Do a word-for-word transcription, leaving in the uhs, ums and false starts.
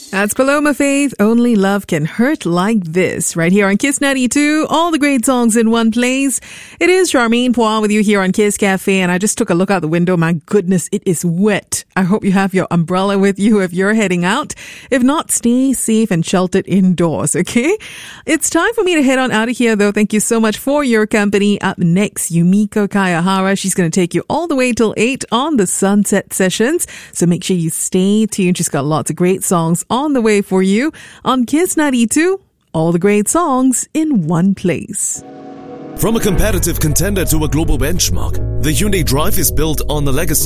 That's Paloma Faith. Only love can hurt like this. Right here on Kiss ninety-two. All the great songs in one place. It is Charmaine Poir with you here on Kiss Cafe. And I just took a look out the window. My goodness, it is wet. I hope you have your umbrella with you if you're heading out. If not, stay safe and sheltered indoors, okay? It's time for me to head on out of here, though. Thank you so much for your company. Up next, Yumiko Kayahara. She's going to take you all the way till eight on the Sunset Sessions. So make sure you stay tuned. She's got lots of great songs on the way for you on Kiss ninety-two. All the great songs in one place. From a competitive contender to a global benchmark, the Hyundai Drive is built on the legacy